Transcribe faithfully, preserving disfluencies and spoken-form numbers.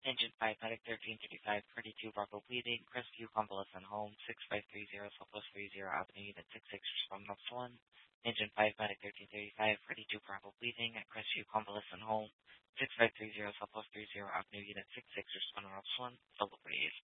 Engine five, Medic thirteen thirty-five, thirty-two, Bravo bleeding, Crestview, Convalescent Home, six five three zero, Southwest thirty Avenue, Unit six six, respond one. Engine five, Medic thirteen thirty-five, thirty-two, Bravo bleeding, at Crestview, Convalescent Home, six five three zero, Southwest thirty Avenue, Unit six six, respond one. Double breeze.